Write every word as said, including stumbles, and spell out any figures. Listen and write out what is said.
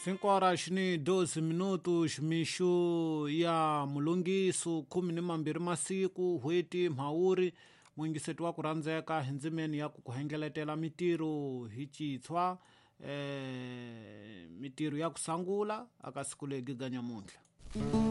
cinco horas ni doze minutos mishu ya mulungisu kumi ni mambiri masiku hweti mhauri mwingiseti wa kuranzeka hinzimeni ya kukuhengeletela mitiru hichitswa e, mitiru ya kusangula akasikulegi ganyamuntla.